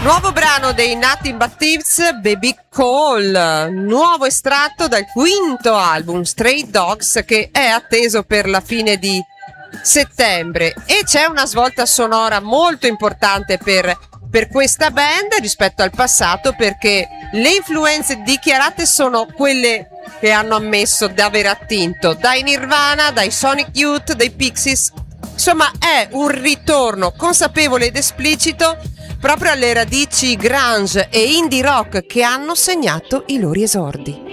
Nuovo brano dei Nothing But Thieves, Baby Call, nuovo estratto dal quinto album Stray Dogs, che è atteso per la fine di settembre, e c'è una svolta sonora molto importante per questa band rispetto al passato, perché le influenze dichiarate sono quelle che hanno ammesso di aver attinto dai Nirvana, dai Sonic Youth, dai Pixies. Insomma, è un ritorno consapevole ed esplicito proprio alle radici grunge e indie rock che hanno segnato i loro esordi.